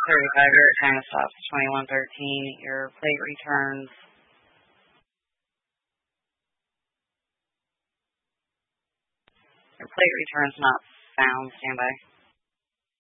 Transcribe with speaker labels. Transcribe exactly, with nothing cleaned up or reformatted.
Speaker 1: thirty-five, your time is up. twenty-one thirteen, your plate returns. Your plate returns not found. Stand by.